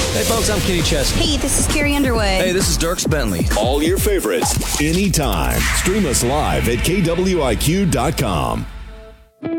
Hey, folks, I'm Kenny Chesney. Hey, this is Carrie Underwood. Hey, this is Dirks Bentley. All your favorites, anytime. Stream us live at KWIQ.com.